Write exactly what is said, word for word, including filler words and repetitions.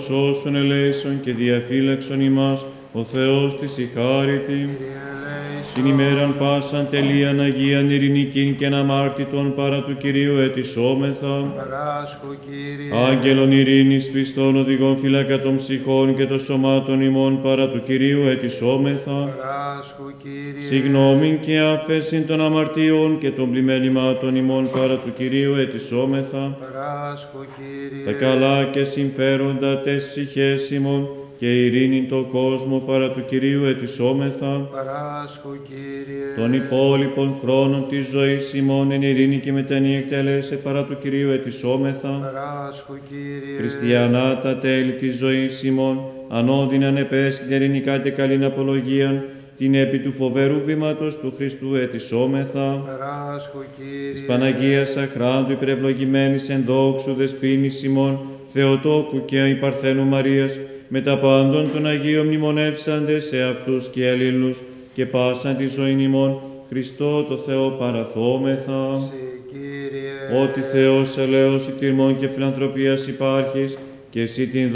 Σώσον ελέησον και διαφύλαξον ημάς, ο Θεός της η χάριτη. Την ημέραν πάσαν τελείαν Αγίαν ειρηνικήν και αναμάρτητον παρά του Κυρίου ετισόμεθα. Παράσχου, Κύριε. Άγγελον ειρήνης πιστών οδηγών φυλάκα των ψυχών και των σωμάτων ημών παρά του Κυρίου ετισόμεθα. Παράσχου, Κύριε. Συγγνώμην και άφεσιν των αμαρτιών και των πλημέλημάτων ημών παρά του Κυρίου ετισόμεθα. Παράσχου, Τα Κύριε. καλά και συμφέροντα τες ψυχές ημών και ειρήνην το κόσμο παρά του Κυρίου ετισόμεθα. Παράσχου, Κύριε. Των υπόλοιπων χρόνων της ζωής ημών εν ειρήνη και μετανή εκτελέσε παρά του Κυρίου ετισόμεθα. Παράσχου, Κύριε. Χριστιανά τα τέλη της ζωής ημών, ανώδυναν επέσχυν ειρηνικά και καλήν απολογίαν, την επί του φοβερού βήματος του Χριστού ετισόμεθα. Παράσχου, Κύριε. Της Παναγίας Αχράντου υπερευλογημένης εν δόξου δεσποίνης ημών, Θεοτόκου και η Παρθένου Μαρίας, με τα πάντων των Αγίων μνημονεύσαντε σε αυτούς και αλλήλους και πάσαν τη ζωήν ημών, Χριστό το Θεό παραθόμεθα. Σε, Κύριε. Ότι Θεός ελέος ητιμών και φιλανθρωπίας υπάρχεις, και εσύ την